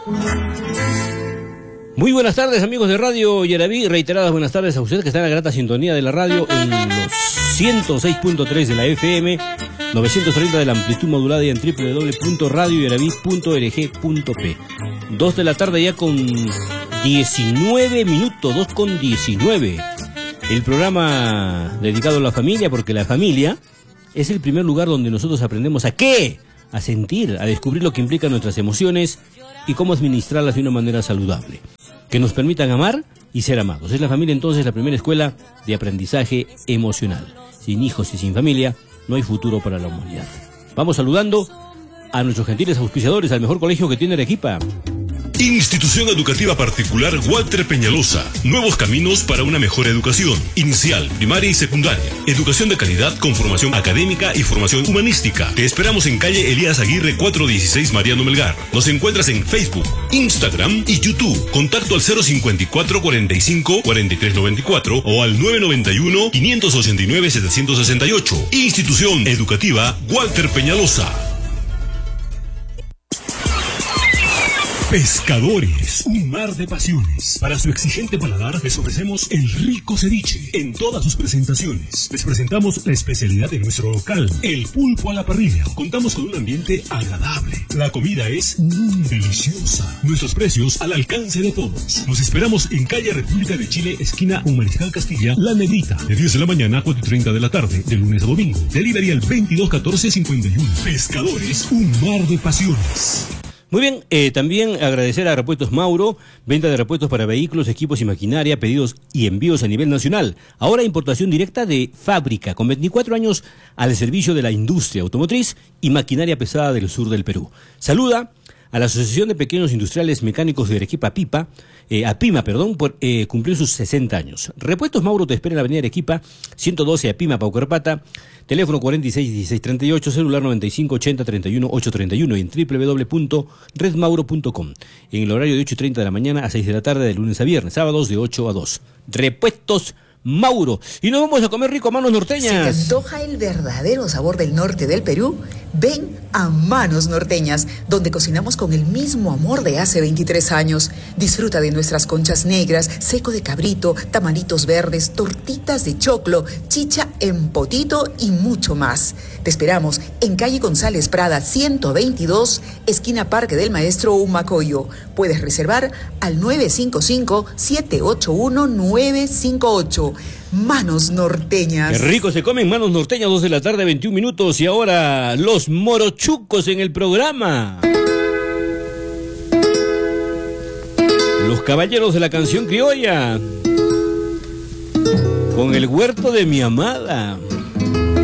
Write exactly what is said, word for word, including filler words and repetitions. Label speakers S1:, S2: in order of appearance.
S1: Muy buenas tardes, amigos de Radio Yaraví. Reiteradas buenas tardes a ustedes que están en la grata sintonía de la radio en los ciento seis punto tres de la F M, novecientos treinta de la amplitud modulada y en doble u doble u doble u punto radio yaraví punto org punto pe. Dos de la tarde ya con diecinueve minutos, dos con diecinueve. El programa dedicado a la familia, porque la familia es el primer lugar donde nosotros aprendemos a qué, a sentir, a descubrir lo que implican nuestras emociones y cómo administrarlas de una manera saludable, que nos permitan amar y ser amados. Es la familia entonces la primera escuela de aprendizaje emocional. Sin hijos y sin familia no hay futuro para la humanidad. Vamos saludando a nuestros gentiles auspiciadores, al mejor colegio que tiene Arequipa.
S2: Institución Educativa Particular Walter Peñalosa. Nuevos caminos para una mejor educación. Inicial, primaria y secundaria. Educación de calidad con formación académica y formación humanística. Te esperamos en calle Elías Aguirre cuatrocientos dieciséis Mariano Melgar. Nos encuentras en Facebook, Instagram y YouTube. Contacto al cero cincuenta y cuatro, cuarenta y cinco, cuarenta y tres noventa y cuatro o al nueve noventa y uno, quinientos ochenta y nueve, setecientos sesenta y ocho. Institución Educativa Walter Peñalosa. Pescadores, un mar de pasiones. Para su exigente paladar les ofrecemos el rico ceviche en todas sus presentaciones. Les presentamos la especialidad de nuestro local, el pulpo a la parrilla. Contamos con un ambiente agradable. La comida es mmm, deliciosa. Nuestros precios al alcance de todos. Nos esperamos en calle República de Chile, esquina con Mariscal Castilla, La Negrita, de diez de la mañana a cuatro y treinta de la tarde, de lunes a domingo. Delivery al veintidós catorce cincuenta y uno. Pescadores, un mar de pasiones.
S1: Muy bien, eh, también agradecer a Repuestos Mauro, venta de repuestos para vehículos, equipos y maquinaria, pedidos y envíos a nivel nacional. Ahora importación directa de fábrica, con veinticuatro años al servicio de la industria automotriz y maquinaria pesada del sur del Perú. Saluda a la Asociación de Pequeños Industriales Mecánicos de Arequipa, PIPA, eh, APIMA, perdón, por eh, cumplir sus sesenta años. Repuestos Mauro te espera en la avenida Arequipa, ciento doce APIMA, Paucarpata, teléfono cuarenta y seis, dieciséis, treinta y ocho, celular noventa y cinco, ochenta, treinta y uno, ochocientos treinta y uno y en doble u doble u doble u punto red mauro punto com. En el horario de ocho y treinta de la mañana a seis de la tarde, de lunes a viernes, sábados de ocho a dos. Repuestos Mauro. Y nos vamos a comer rico a Manos Norteñas.
S3: ¿Se te antoja el verdadero sabor del norte del Perú? Ven a Manos Norteñas, donde cocinamos con el mismo amor de hace veintitrés años. Disfruta de nuestras conchas negras, seco de cabrito, tamaritos verdes, tortitas de choclo, chicha en potito y mucho más. Te esperamos en calle González Prada ciento veintidós, esquina Parque del Maestro Humacoyo. Puedes reservar al nueve cinco cinco, siete ocho uno, nueve cinco ocho. Manos Norteñas.
S1: Qué rico se comen Manos Norteñas, dos de la tarde, veintiún minutos. Y ahora los morochucos en el programa. Los caballeros de la canción criolla. Con el huerto de mi amada.